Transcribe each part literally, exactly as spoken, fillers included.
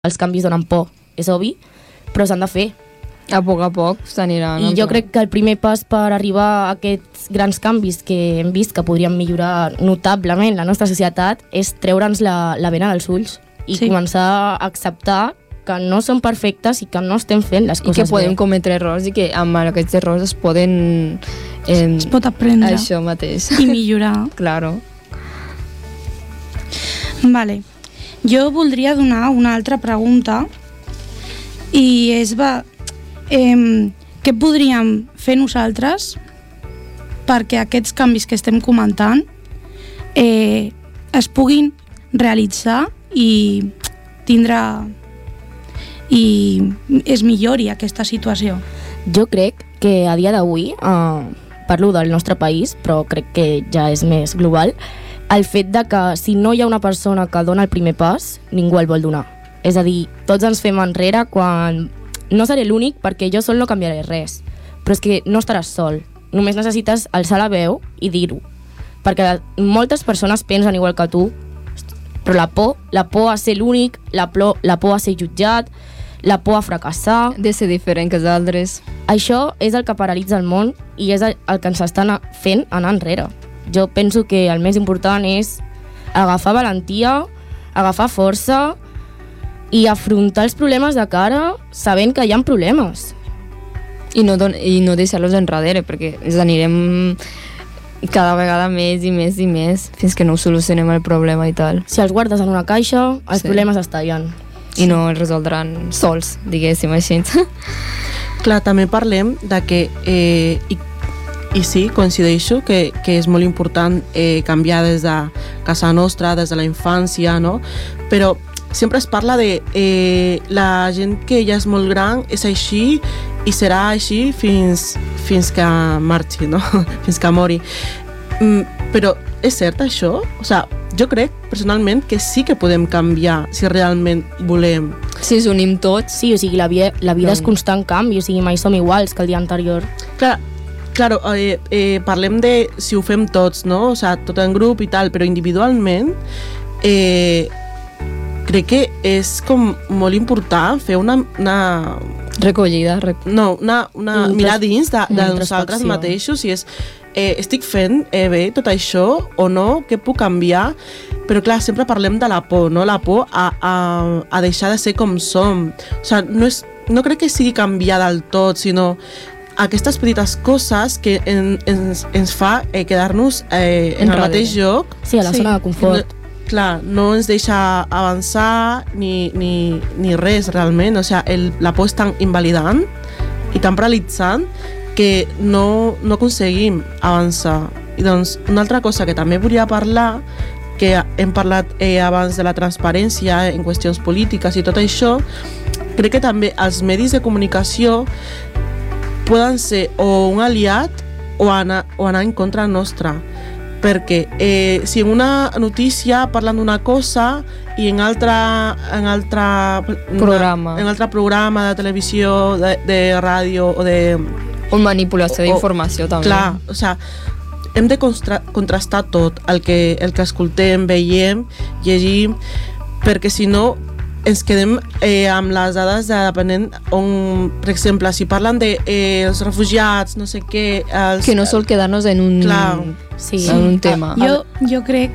els canvis donen por, és obvi, però s'han de fer. A poc a poc s'aniran. I jo crec que el primer pas per arribar a aquests grans canvis que hem vist que podrien millorar notablement la nostra societat és treure'ns la, la vena dels ulls i sí. començar a acceptar que no són perfectes i que no estem fent les coses bé. I que podem bé. cometre errors i que amb aquests errors es poden... Eh, es pot aprendre. Això mateix. I millorar. Claro. Vale. Jo voldria donar una altra pregunta i és... Va, eh, què podríem fer nosaltres perquè aquests canvis que estem comentant eh, es puguin realitzar i tindre... i es millori aquesta situació? Jo crec que a dia d'avui, eh, parlo del nostre país, però crec que ja és més global, el fet de que si no hi ha una persona que dona el primer pas, ningú el vol donar. És a dir, tots ens fem enrere quan... No seré l'únic perquè jo sol no canviaré res, però és que no estaràs sol. Només necessites alçar la veu i dir-ho. Perquè moltes persones pensen igual que tu, però la por, la por a ser l'únic, la, por, la por a ser jutjat, la por a fracassar... De ser diferent que els altres. Això és el que paralitza el món i és el, el que ens estan fent anar enrere. Jo penso que el més important és agafar valentia, agafar força i afrontar els problemes de cara sabent que hi ha problemes. I no, don- i no deixar-los enrere, perquè ens anirem cada vegada més i més i més fins que no solucionem el problema i tal. Si els guardes en una caixa, els sí. problemes es tallen. I no els resoldran sols, diguéssim així. Clar, també parlem de que eh, i, i sí, coincideixo que, que és molt important eh, canviar des de casa nostra, des de la infància, no? Però sempre es parla de eh, la gent que ja és molt gran és així i serà així fins, fins que marxi, no? Fins que mori. Mm, però és cert això? O sigui, jo crec personalment que sí que podem canviar si realment volem. Si ens unim tots. Sí, o sigui, la vida, la vida no. és constant canvi, o sigui, mai som iguals que el dia anterior. Clar, claro, eh, eh, parlem de si ho fem tots, no? O sigui, tot en grup i tal, però individualment eh, crec que és com molt important fer una... una recollida. Rec... No, una, una mirar dins de, de nosaltres mateixos i és eh, estic fent eh, bé tot això o no, què puc canviar? Però clar, sempre parlem de la por, no? La por a, a, a deixar de ser com som. O sigui, no, és, no crec que sigui canviar del tot, sinó aquestes petites coses que en, ens, ens fa eh, quedar-nos eh, en el mateix lloc. Sí, a la sí. zona de confort. No, clar, no ens deixa avançar ni, ni, ni res realment. O sigui, el, la por és tan invalidant i tan paralitzant que no, no aconseguim avançar. I doncs una altra cosa que també volia parlar, que hem parlat eh, abans de la transparència en qüestions polítiques i tot això, crec que també els medis de comunicació poden ser o un aliat o anar, o anar en contra nostra. Perquè eh, si en una notícia parlen d'una cosa i en altre, en altre programa, en altre programa de televisió, de, de ràdio o de... O manipulació d'informació també. Clar, o sigui, hem de constra, contrastar tot el que, el que escoltem, veiem, llegim, perquè si no ens quedem eh, amb les dades de depenent on, per exemple, si parlen de eh, els refugiats, no sé què... Els, que no sol quedar-nos en un, clar, sí, en un tema. Ah, jo, jo crec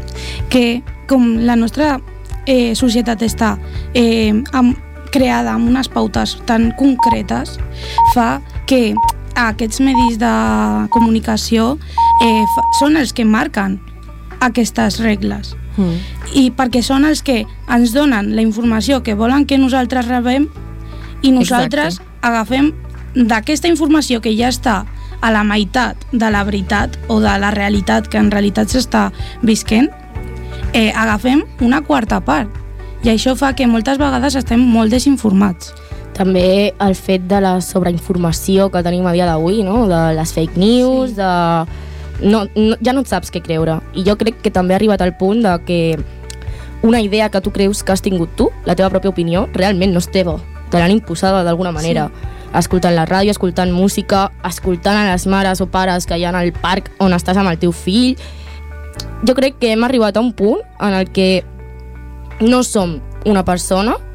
que com la nostra eh, societat està eh, amb, creada amb unes pautes tan concretes, fa que aquests medis de comunicació eh, fa, són els que marquen aquestes regles. Mm. I perquè són els que ens donen la informació que volen que nosaltres rebem i nosaltres Exacte. agafem d'aquesta informació que ja està a la meitat de la veritat o de la realitat que en realitat s'està visquent, eh, agafem una quarta part i això fa que moltes vegades estem molt desinformats. També el fet de la sobreinformació que tenim a dia d'avui, no? De les fake news, sí. de... No, no, ja no et saps què creure. I jo crec que també ha arribat al punt de que una idea que tu creus que has tingut tu, la teva pròpia opinió, realment no és teva. Te l'han imposada d'alguna manera. Sí. Escoltant la ràdio, escoltant música, escoltant a les mares o pares que hi ha al parc on estàs amb el teu fill. Jo crec que hem arribat a un punt en el que no som una persona,